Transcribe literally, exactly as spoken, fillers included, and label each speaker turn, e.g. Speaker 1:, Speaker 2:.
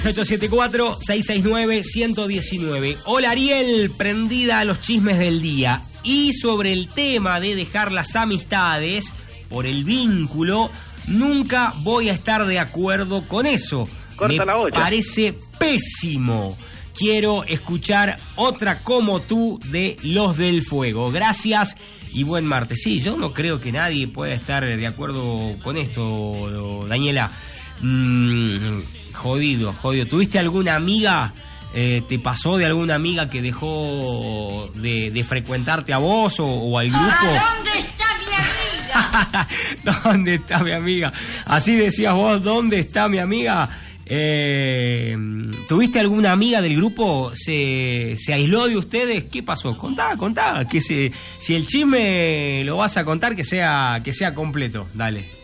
Speaker 1: ocho siete cuatro, seis seis nueve, uno uno nueve. Hola Ariel, prendida a los chismes del día. Y sobre el tema de dejar las amistades por el vínculo, nunca voy a estar de acuerdo con eso.
Speaker 2: Corta
Speaker 1: Me
Speaker 2: la olla.
Speaker 1: parece pésimo. Quiero escuchar otra como tú de Los del Fuego. Gracias y buen martes. Sí, yo no creo que nadie pueda estar de acuerdo con esto, Daniela. Mm, jodido, jodido. ¿Tuviste alguna amiga, eh, te pasó de alguna amiga que dejó de, de frecuentarte a vos o, o al grupo?
Speaker 3: ¿A dónde está mi amiga?
Speaker 1: ¿Dónde está mi amiga? Así decías vos, ¿dónde está mi amiga? Eh, ¿Tuviste alguna amiga del grupo? ¿Se, se aisló de ustedes? ¿Qué pasó? Contá, contá. Que se, si el chisme lo vas a contar, que sea, que sea completo. Dale.